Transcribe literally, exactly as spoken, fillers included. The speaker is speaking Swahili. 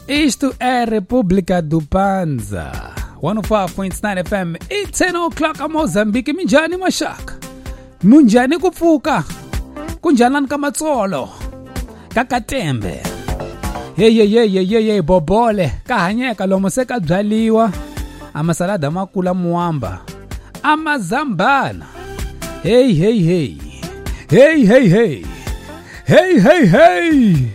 Isto é República do Panza one oh five point nine F M. It's ten o'clock a Mozambique. Minjani mashaka, munjani kupfuka, kunjani kamatsolo, kakatembe. Hey hey hey hey hey hey bobole, kahanyeka lomo se ka byaliwa, amasalada makula muamba, amazambana. Hey hey hey, hey hey hey, hey hey hey.